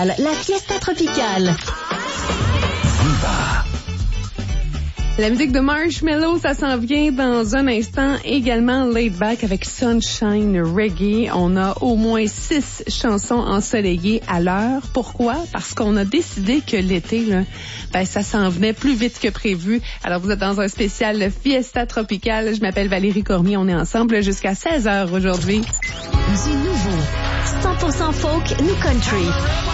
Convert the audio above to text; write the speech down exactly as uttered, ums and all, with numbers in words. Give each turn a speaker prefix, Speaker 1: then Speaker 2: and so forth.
Speaker 1: La fiesta tropicale.
Speaker 2: Viva.
Speaker 3: La musique de Marshmello, ça s'en vient dans un instant. Également laid back avec Sunshine Reggae. On a au moins six chansons ensoleillées à l'heure. Pourquoi? Parce qu'on a décidé que l'été, là, ben, ça s'en venait plus vite que prévu. Alors, vous êtes dans un spécial Fiesta Tropicale. Je m'appelle Valérie Cormier. On est ensemble jusqu'à seize heures aujourd'hui.
Speaker 1: Du nouveau. cent pour cent folk, new country.